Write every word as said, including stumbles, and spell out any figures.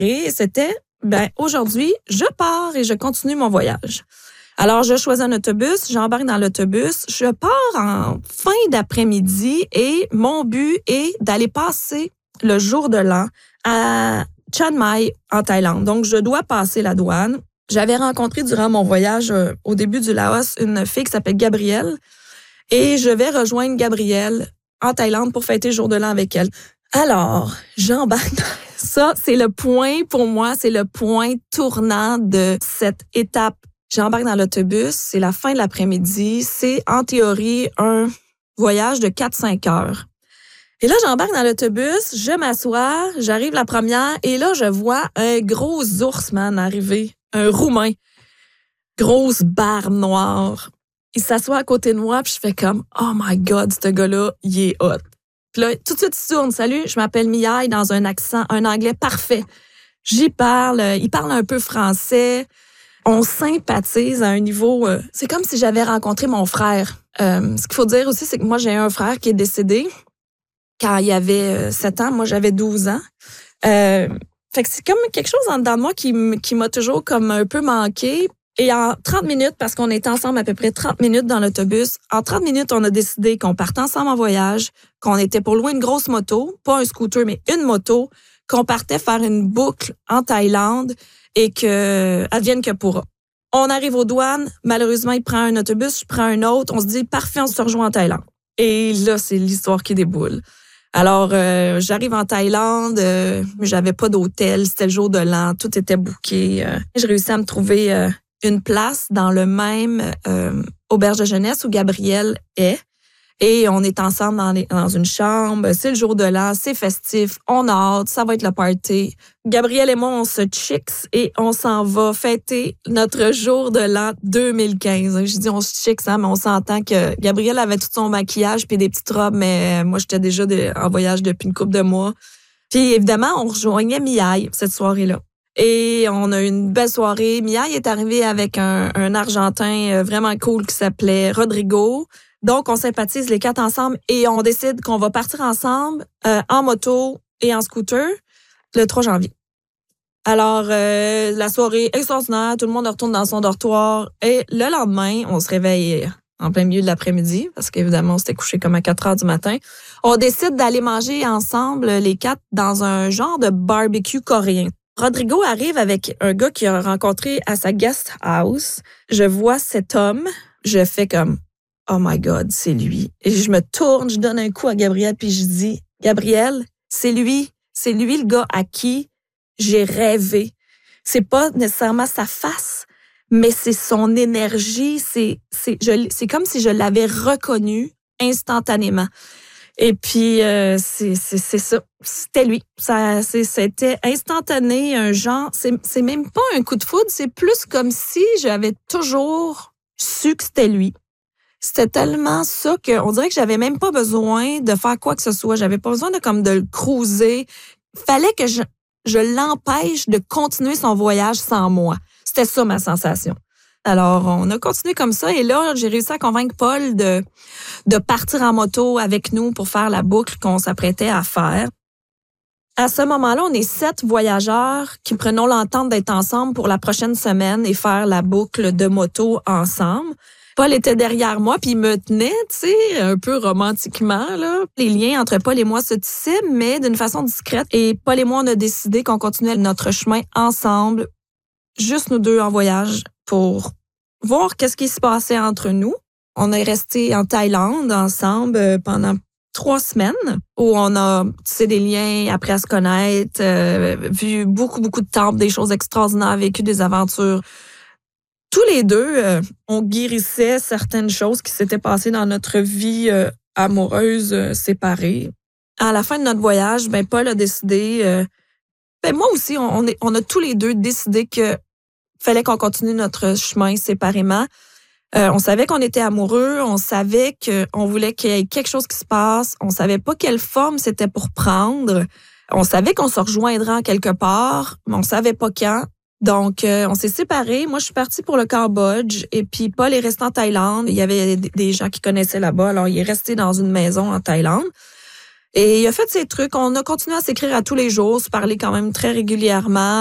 Et c'était, ben aujourd'hui, je pars et je continue mon voyage. Alors, je choisis un autobus, j'embarque dans l'autobus, je pars en fin d'après-midi et mon but est d'aller passer le jour de l'an à Chiang Mai, en Thaïlande. Donc, je dois passer la douane. J'avais rencontré durant mon voyage euh, au début du Laos une fille qui s'appelle Gabrielle et je vais rejoindre Gabrielle en Thaïlande pour fêter le jour de l'an avec elle. Alors, j'embarque dans ça. C'est le point, pour moi, c'est le point tournant de cette étape. J'embarque dans l'autobus, c'est la fin de l'après-midi. C'est, en théorie, un voyage de quatre à cinq heures. Et là, j'embarque dans l'autobus, je m'assois, j'arrive la première, et là, je vois un gros ours, man, arriver. Un Roumain. Grosse barbe noire. Il s'assoit à côté de moi, puis je fais comme, oh my God, ce gars-là, il est hot. Puis là, tout de suite, il tourne. Salut, je m'appelle Miaille, dans un accent, un anglais parfait. J'y parle, il parle un peu français. On sympathise à un niveau... Euh, c'est comme si j'avais rencontré mon frère. Euh, ce qu'il faut dire aussi, c'est que moi, j'ai un frère qui est décédé quand il avait sept ans. Moi, j'avais douze ans. Euh, fait que c'est comme quelque chose en dedans de moi qui, qui m'a toujours comme un peu manqué. Et en trente minutes, parce qu'on était ensemble à peu près trente minutes dans l'autobus, en trente minutes, on a décidé qu'on partait ensemble en voyage, qu'on était pour louer une grosse moto, pas un scooter, mais une moto, qu'on partait faire une boucle en Thaïlande et que advienne que pourra. On arrive aux douanes, malheureusement, il prend un autobus, je prends un autre, on se dit, parfait, on se rejoint en Thaïlande. Et là, c'est l'histoire qui déboule. Alors, euh, j'arrive en Thaïlande, euh, j'avais pas d'hôtel, c'était le jour de l'an, tout était booké. Euh, j'ai réussi à me trouver euh, une place dans le même euh, auberge de jeunesse où Gabrielle est. Et on est ensemble dans, les, dans une chambre, c'est le jour de l'an, c'est festif, on a hâte, ça va être le party. Gabrielle et moi, on se chicks et on s'en va fêter notre jour de l'an deux mille quinze. Je dis on se chicks, hein, mais on s'entend que Gabrielle avait tout son maquillage puis des petites robes, mais moi, j'étais déjà de, en voyage depuis une couple de mois. Puis évidemment, on rejoignait Miaille cette soirée-là. Et on a eu une belle soirée. Miaille est arrivé avec un, un Argentin vraiment cool qui s'appelait Rodrigo. Donc, on sympathise les quatre ensemble et on décide qu'on va partir ensemble euh, en moto et en scooter le trois janvier. Alors, euh, la soirée extraordinaire, tout le monde retourne dans son dortoir et le lendemain, on se réveille en plein milieu de l'après-midi parce qu'évidemment, on s'était couché comme à quatre heures du matin. On décide d'aller manger ensemble les quatre dans un genre de barbecue coréen. Rodrigo arrive avec un gars qu'il a rencontré à sa guest house. Je vois cet homme, je fais comme... Oh my God, c'est lui. Et je me tourne, je donne un coup à Gabrielle, puis je dis, Gabrielle, c'est lui. C'est lui le gars à qui j'ai rêvé. C'est pas nécessairement sa face, mais c'est son énergie. C'est, c'est, je, c'est comme si je l'avais reconnu instantanément. Et puis, euh, c'est, c'est, c'est ça. C'était lui. Ça, c'est, c'était instantané, un genre. C'est, c'est même pas un coup de foudre, c'est plus comme si j'avais toujours su que c'était lui. C'était tellement ça qu'on dirait que j'avais même pas besoin de faire quoi que ce soit. J'avais pas besoin de comme de le cruiser. Fallait que je, je l'empêche de continuer son voyage sans moi. C'était ça ma sensation. Alors, on a continué comme ça et là, j'ai réussi à convaincre Paul de, de partir en moto avec nous pour faire la boucle qu'on s'apprêtait à faire. À ce moment-là, on est sept voyageurs qui prenons l'entente d'être ensemble pour la prochaine semaine et faire la boucle de moto ensemble. Paul était derrière moi, puis il me tenait, tu sais, un peu romantiquement, là. Les liens entre Paul et moi se tissaient, mais d'une façon discrète. Et Paul et moi, on a décidé qu'on continuait notre chemin ensemble, juste nous deux en voyage, pour voir qu'est-ce qui se passait entre nous. On est resté en Thaïlande ensemble pendant trois semaines, où on a tissé des liens, appris à se connaître, euh, vu beaucoup, beaucoup de temples, des choses extraordinaires, vécu des aventures. Tous les deux, euh, on guérissait certaines choses qui s'étaient passées dans notre vie euh, amoureuse euh, séparée. À la fin de notre voyage, ben Paul a décidé, euh, ben moi aussi, on, on, est, on a tous les deux décidé que fallait qu'on continue notre chemin séparément. Euh, on savait qu'on était amoureux, on savait qu'on voulait qu'il y ait quelque chose qui se passe, on savait pas quelle forme c'était pour prendre. On savait qu'on se rejoindrait en quelque part, mais on savait pas quand. Donc, euh, on s'est séparés. Moi, je suis partie pour le Cambodge et puis Paul est resté en Thaïlande. Il y avait des gens qui connaissaient là-bas, alors il est resté dans une maison en Thaïlande. Et il a fait ses trucs. On a continué à s'écrire à tous les jours, se parler quand même très régulièrement.